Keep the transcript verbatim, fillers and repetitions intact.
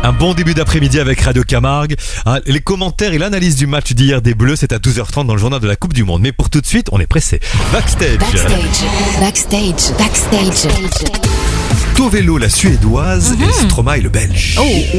Un bon début d'après-midi avec Radio Camargue. Ah, les commentaires et l'analyse du match d'hier des Bleus, c'est à douze heures trente dans le journal de la Coupe du Monde. Mais pour tout de suite, on est pressé. Backstage. Backstage. Backstage. Backstage. Tovelo, la Suédoise, Mm-hmm. et Stromae, le Belge. Oh.